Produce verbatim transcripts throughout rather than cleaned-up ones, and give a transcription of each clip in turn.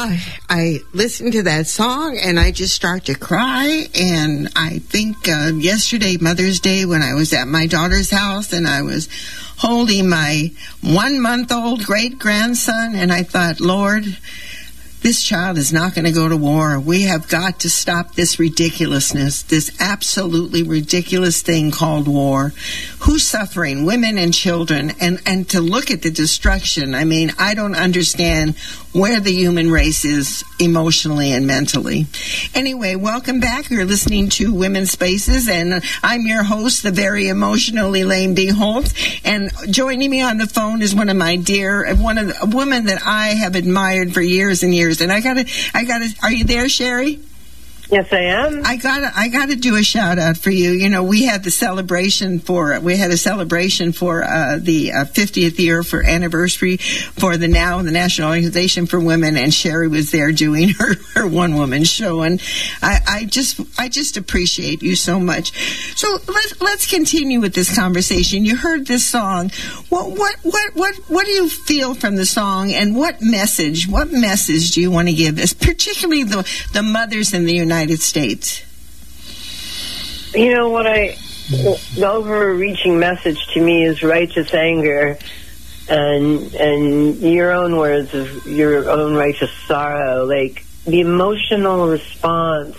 Uh, I listened to that song and I just start to cry. And I think uh, yesterday, Mother's Day, when I was at my daughter's house and I was holding my one-month-old great-grandson, and I thought, Lord, this child is not going to go to war. We have got to stop this ridiculousness, this absolutely ridiculous thing called war. Who's suffering? Women and children. And, and to look at the destruction, I mean, I don't understand where the human race is emotionally and mentally. Anyway, welcome back. You're listening to Women's Spaces, and I'm your host, the very emotional Elaine B. Holtz. And joining me on the phone is one of my dear, one of the, a woman that I have admired for years and years. And I gotta, I gotta, are you there, Sherry? Yes, I am. I gotta, I gotta do a shout out for you. You know, we had the celebration for, we had a celebration for uh, the uh, fiftieth year for anniversary for the NOW, the National Organization for Women, and Sherry was there doing her, her one woman show, and I, I just, I just appreciate you so much. So let's let's continue with this conversation. You heard this song. What what what what what do you feel from the song, and what message, what message do you want to give us, particularly the the mothers in the United States? You know what I, the overreaching message to me is righteous anger, and and your own words of your own righteous sorrow. Like, the emotional response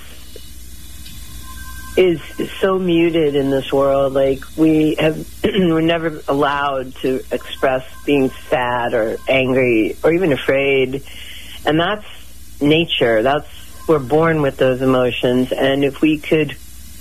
is so muted in this world. Like, we have, we're never allowed to express being sad or angry or even afraid, and that's nature. That's, we're born with those emotions, and if we could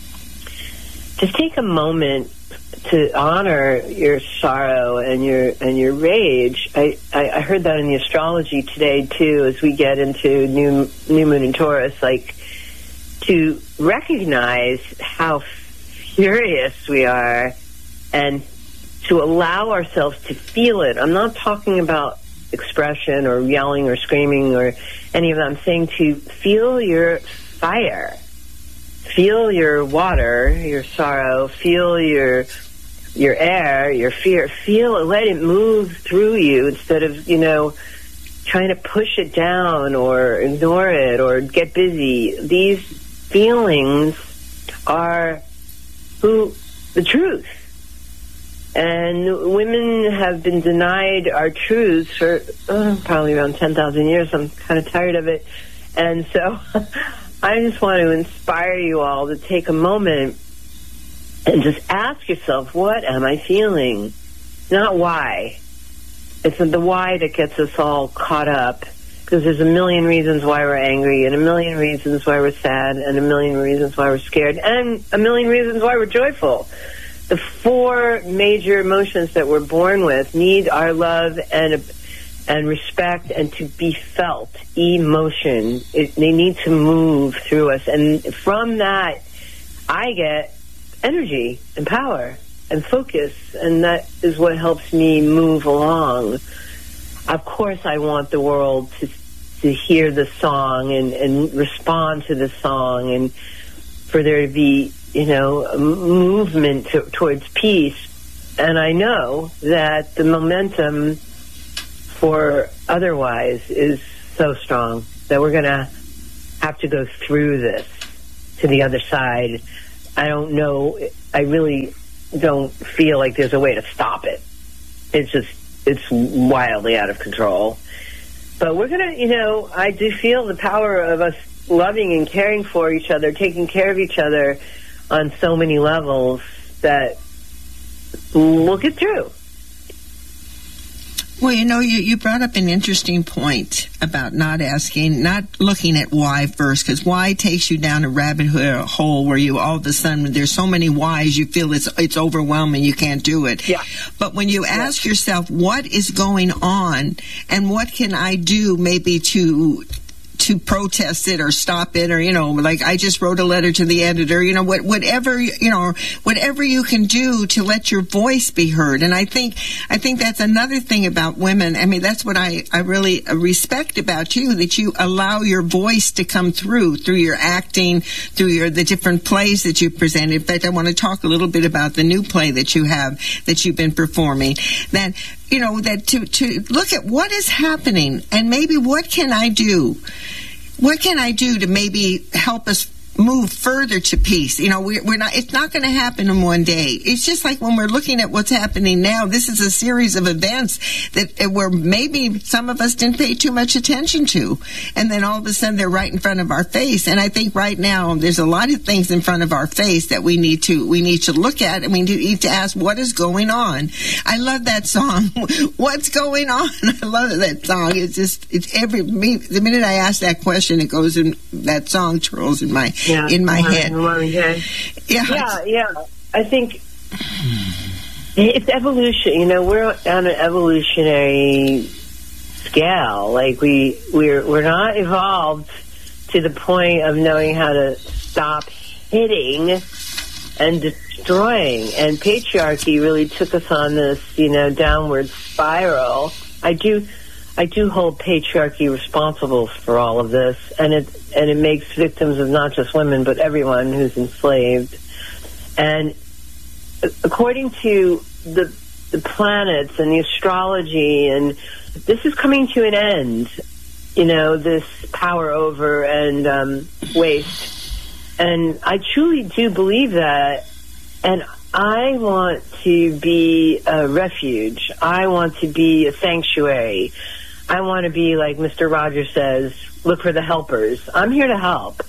just take a moment to honor your sorrow and your and your rage. I, I, I heard that in the astrology today too, as we get into new new moon in Taurus, like to recognize how furious we are and to allow ourselves to feel it. I'm not talking about expression or yelling or screaming or any of that. I'm saying to feel your fire, feel your water, your sorrow, feel your your air, your fear, feel, let it move through you instead of, you know, trying to push it down or ignore it or get busy. These feelings are who the truth. And women have been denied our truths for uh, probably around ten thousand years. I'm kind of tired of it. And so I just want to inspire you all to take a moment and just ask yourself, what am I feeling? Not why. It's the why that gets us all caught up, because there's a million reasons why we're angry and a million reasons why we're sad and a million reasons why we're scared and a million reasons why we're joyful. The four major emotions that we're born with need our love and and respect and to be felt. Emotion. It, they need to move through us. And from that, I get energy and power and focus. And that is what helps me move along. Of course, I want the world to to hear the song and, and respond to the song, and for there to be, you know, a movement to, towards peace. And I know that the momentum for otherwise is so strong that we're going to have to go through this to the other side. I don't know. I really don't feel like there's a way to stop it. It's just, it's wildly out of control. But we're going to, you know, I do feel the power of us loving and caring for each other, taking care of each other on so many levels that we'll get through. Well, you know, you, you brought up an interesting point about not asking, not looking at why first, because why takes you down a rabbit hole where you all of a sudden, there's so many whys, you feel it's it's overwhelming, you can't do it. Yeah. But when you ask yeah. yourself, what is going on, and what can I do maybe to to protest it or stop it, or, you know, like I just wrote a letter to the editor, you know, what, whatever, you know, whatever you can do to let your voice be heard. And I think, I think that's another thing about women. I mean, that's what I, I really respect about you, that you allow your voice to come through, through your acting, through your, the different plays that you present. In fact, I want to talk a little bit about the new play that you have, that you've been performing. That, you know, that to, to look at what is happening and maybe what can I do? What can I do to maybe help us move further to peace? You know, we're, we're not, it's not going to happen in one day. It's just like when we're looking at what's happening now, this is a series of events that uh, where maybe some of us didn't pay too much attention to. And then all of a sudden they're right in front of our face. And I think right now there's a lot of things in front of our face that we need to, we need to look at, and we need to ask what is going on. I love that song. What's going on? I love that song. It's just, it's every, me, the minute I ask that question, it goes in, that song twirls in my Yeah, in my head. head. Yeah, yeah, yeah. I think it's evolution. You know, we're on an evolutionary scale. Like we we're we're not evolved to the point of knowing how to stop hitting and destroying. And patriarchy really took us on this, you know, downward spiral. I do. I do hold patriarchy responsible for all of this, and it and it makes victims of not just women but everyone who's enslaved. And according to the the planets and the astrology, and this is coming to an end. You know, this power over and um, waste, and I truly do believe that. And I want to be a refuge. I want to be a sanctuary. I want to be, like Mister Rogers says, look for the helpers. I'm here to help.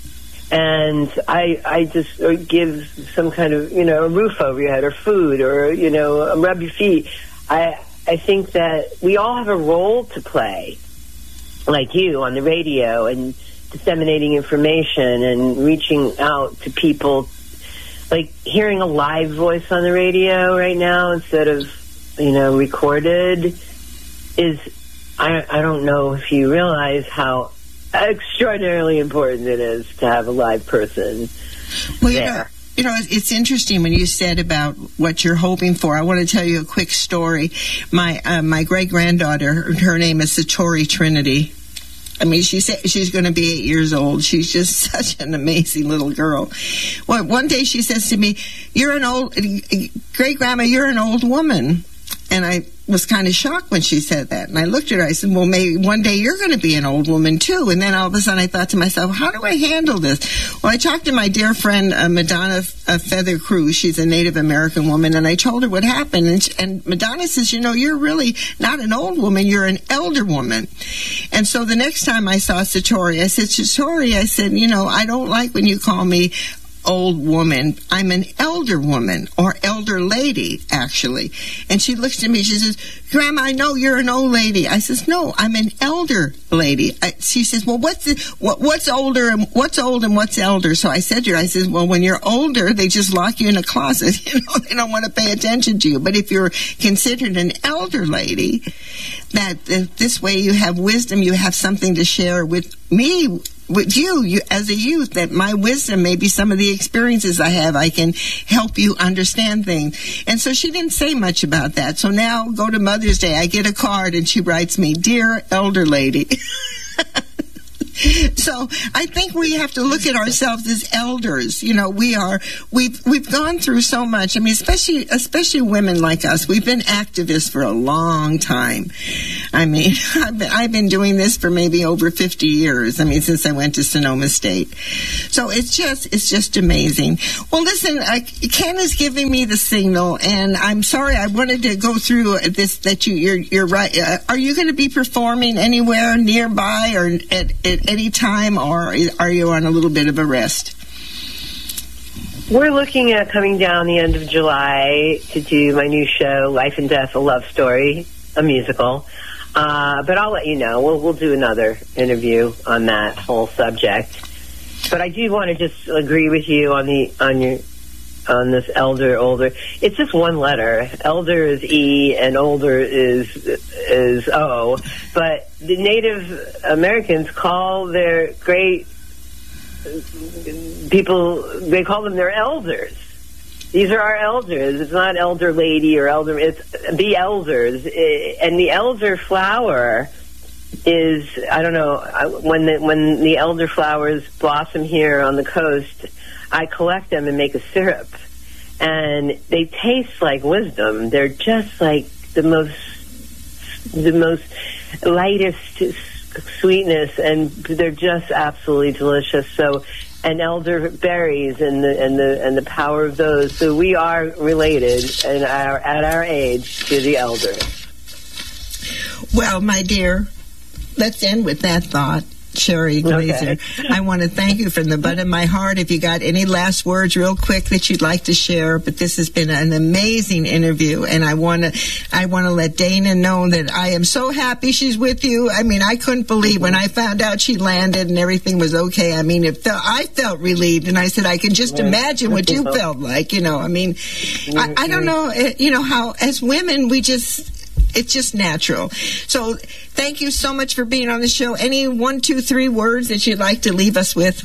And I I just give some kind of, you know, a roof over your head or food or, you know, rub your feet. I I think that we all have a role to play, like you on the radio and disseminating information and reaching out to people. Like hearing a live voice on the radio right now instead of, you know, recorded is, I, I don't know if you realize how extraordinarily important it is to have a live person well, there. You know, you know, it's interesting when you said about what you're hoping for. I want to tell you a quick story. My uh, my great-granddaughter, her name is Satori Trinity. I mean, she said she's going to be eight years old. She's just such an amazing little girl. Well, one day she says to me, "You're an old, great-grandma, you're an old woman." And I was kind of shocked when she said that. And I looked at her, I said, well, maybe one day you're going to be an old woman too. And then all of a sudden I thought to myself, how do I handle this? Well, I talked to my dear friend, uh, Madonna uh, Feather Cruz. She's a Native American woman. And I told her what happened. And, she, and Madonna says, you know, you're really not an old woman. You're an elder woman. And so the next time I saw Satori, I said, Satori, I said, you know, I don't like when you call me old woman. I'm an elder woman, or elder lady, actually. And she looks at me, she says, Grandma, I know you're an old lady. I says, no, I'm an elder lady. I, she says, well, what's the, what, what's older and what's old and what's elder? So I said to her, I says, well, when you're older, they just lock you in a closet. You know, they don't want to pay attention to you. But if you're considered an elder lady, that uh, this way you have wisdom, you have something to share with me, with you, you as a youth, that my wisdom, maybe some of the experiences I have, I can help you understand things. And so she didn't say much about that. So now, go to Mother's Day, I get a card and she writes me, Dear Elder Lady. So I think we have to look at ourselves as elders. You know, we are, we've, we've gone through so much. I mean, especially, especially women like us. We've been activists for a long time. I mean, I've been, I've been doing this for maybe over fifty years. I mean, since I went to Sonoma State. So it's just, it's just amazing. Well, listen, uh, Ken is giving me the signal, and I'm sorry, I wanted to go through this, that you, you're, you're right. Uh, are you going to be performing anywhere nearby or at, at any time, or are you on a little bit of a rest? We're looking at coming down the end of July to do my new show, Life and Death, a Love Story, a musical. Uh, but I'll let you know. We'll, we'll do another interview on that whole subject. But I do want to just agree with you on the on your on this elder, older. It's just one letter. Elder is E and older is is O. But the Native Americans call their great people, they call them their elders. These are our elders. It's not elder lady or elder, it's the elders. And the elder flower is, I don't know, when the, when the elder flowers blossom here on the coast, I collect them and make a syrup. And they taste like wisdom. They're just like the most the most lightest sweetness, and they're just absolutely delicious. So, and elderberries and the and the and the power of those. So we are related, and our at our age, to the elders. Well, my dear, let's end with that thought. Sherry Glazer, okay. I want to thank you from the bottom of my heart. If you got any last words real quick that you'd like to share, but this has been an amazing interview, and I want to I want to let Dana know that I am so happy she's with you. I mean, I couldn't believe when I found out she landed and everything was okay. I mean, it felt, I felt relieved, and I said, I can just imagine what you felt like, you know. I mean, I, I don't know, you know, how as women we just... It's just natural. So thank you so much for being on the show. Any one, two, three words that you'd like to leave us with?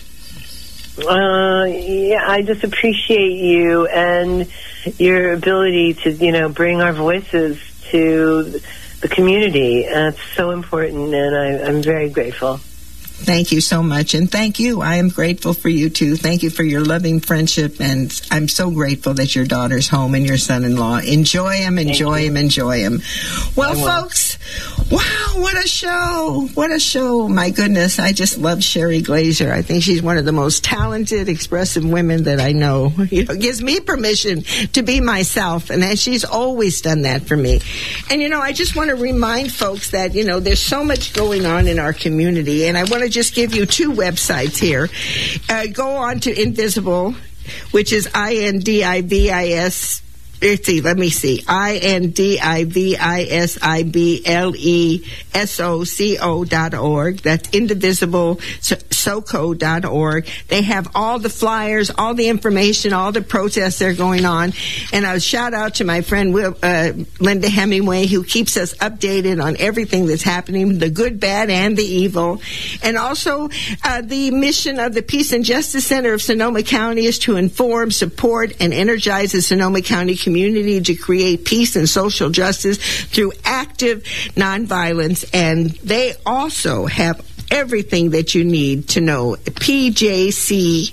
Uh, yeah, I just appreciate you and your ability to, you know, bring our voices to the community. Uh, it's so important, and I, I'm very grateful. Thank you so much, and thank you. I am grateful for you, too. Thank you for your loving friendship, and I'm so grateful that your daughter's home and your son-in-law. Enjoy him, enjoy him, enjoy him. Well, folks, wow, what a show. What a show. My goodness, I just love Sherry Glazer. I think she's one of the most talented, expressive women that I know. You know, gives me permission to be myself, and she's always done that for me. And, you know, I just want to remind folks that, you know, there's so much going on in our community, and I want to just give you two websites here. Uh, go on to Indivisible, which is I N D I V I S. Let's see, let me see. I N D I V I S I B L E S O C O dot org. That's Indivisible Soco dot org. They have all the flyers, all the information, all the protests that are going on. And a shout out to my friend Will, uh, Linda Hemingway, who keeps us updated on everything that's happening, the good, bad, and the evil. And also, uh, the mission of the Peace and Justice Center of Sonoma County is to inform, support, and energize the Sonoma County community community to create peace and social justice through active nonviolence. And they also have everything that you need to know. P J C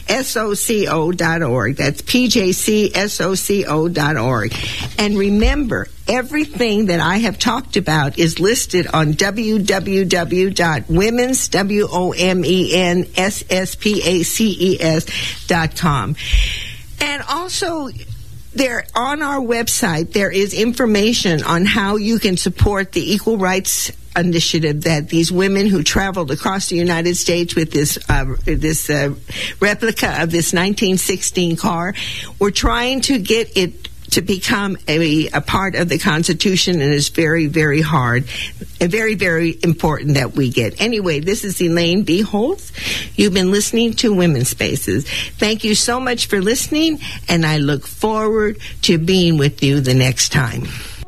Soco dot org. That's P J C Soco dot org. And remember, everything that I have talked about is listed on w w w dot womens, W O M E N S S P A C E S dot com. And also, there on our website, there is information on how you can support the Equal Rights Initiative that these women who traveled across the United States with this uh, this uh, replica of this nineteen sixteen car. We're trying to get it to become a, a part of the Constitution, and it's very, very hard and very, very important that we get. Anyway, this is Elaine B. Holtz. You've been listening to Women's Spaces. Thank you so much for listening, and I look forward to being with you the next time.